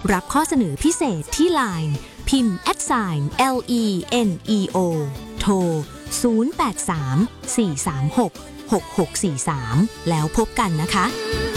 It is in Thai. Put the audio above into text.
รับข้อเสนอพิเศษที่ LINE พิมพ์ @leneo โทร 0834366643 แล้วพบกันนะคะ